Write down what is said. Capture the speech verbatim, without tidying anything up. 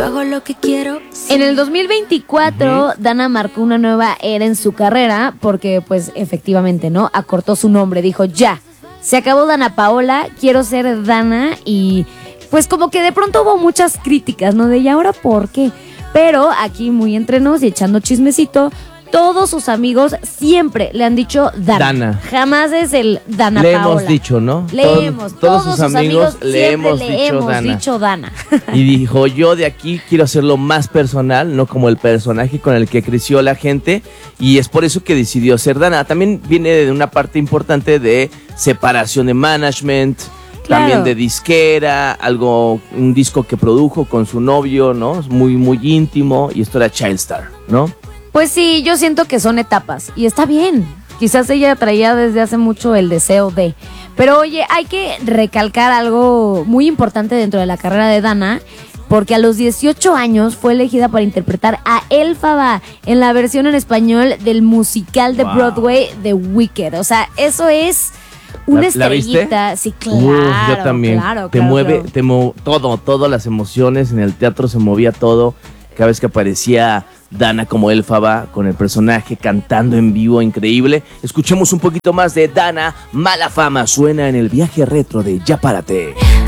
hago lo que quiero. En el dos mil veinticuatro, uh-huh. Dana marcó una nueva era en su carrera porque, pues, efectivamente, ¿no? Acortó su nombre, dijo, ya, se acabó Dana Paola, quiero ser Dana y, pues, como que de pronto hubo muchas críticas, ¿no? De, ¿y ahora por qué? Pero aquí, muy entre nos y echando chismecito, todos sus amigos siempre le han dicho Dana. Dana. Jamás es el Dana le Paola. Le hemos dicho, ¿no? Le Todo, hemos. Todos, todos sus, sus amigos, amigos le hemos, le dicho, hemos Dana. dicho Dana. Y dijo, yo de aquí quiero hacerlo más personal, no como el personaje con el que creció la gente. Y es por eso que decidió ser Dana. También viene de una parte importante de separación de management. Claro. También de disquera, algo, un disco que produjo con su novio, ¿no? Muy, muy íntimo. Y esto era Childstar, ¿no? Pues sí, yo siento que son etapas y está bien. Quizás ella traía desde hace mucho el deseo de... Pero oye, hay que recalcar algo muy importante dentro de la carrera de Dana, porque a los dieciocho años fue elegida para interpretar a Elphaba en la versión en español del musical de wow. Broadway The Wicked. O sea, eso es una ¿La, estrellita. ¿La sí, claro. Uh, yo también. Claro, te claro, mueve, claro. te mo- todo, todas las emociones. En el teatro se movía todo. Cada vez que aparecía Dana como Elphaba con el personaje cantando en vivo, increíble. Escuchemos un poquito más de Dana. Mala Fama suena en el viaje retro de Ya Párate.